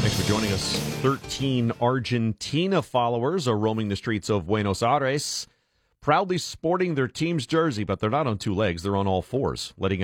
Thanks for joining us. 13 Argentina followers are roaming the streets of Buenos Aires, proudly sporting their team's jersey, but they're not on two legs. They're on all fours, letting